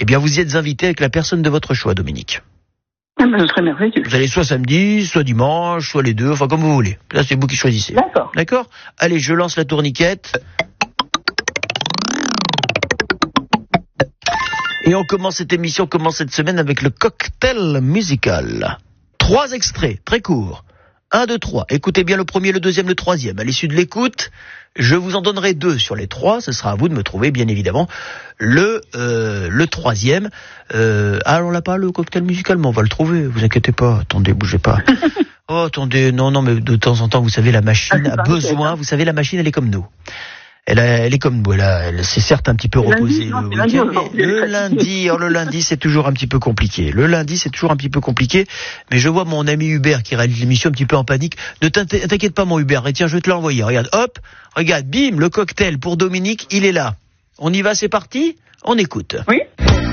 bien, vous y êtes invité avec la personne de votre choix, Dominique. Ah ben, ce serait merveilleux. Vous allez soit samedi, soit dimanche, soit les deux, enfin comme vous voulez. Là, c'est vous qui choisissez. D'accord. D'accord ? Allez, je lance la tourniquette. Et on commence cette émission, cette semaine avec le cocktail musical. 3 extraits, très courts. 1, 2, 3. Écoutez bien le premier, le deuxième, le troisième. À l'issue de l'écoute, je vous en donnerai 2 sur les 3. Ce sera à vous de me trouver, bien évidemment, le troisième. Ah, on l'a pas, le cocktail musical, mais on va le trouver. Vous inquiétez pas. Attendez, bougez pas. Oh, attendez. Non, mais de temps en temps, vous savez, la machine a besoin. Vous savez, la machine, elle est comme nous. Elle est comme nous, elle s'est certes un petit peu reposée le lundi, c'est toujours un petit peu compliqué. Mais je vois mon ami Hubert qui réalise l'émission un petit peu en panique. Ne t'inquiète pas, mon Hubert. Et tiens, je vais te l'envoyer. Regarde, hop, regarde, bim, le cocktail pour Dominique, il est là. On y va, c'est parti ? On écoute. Oui.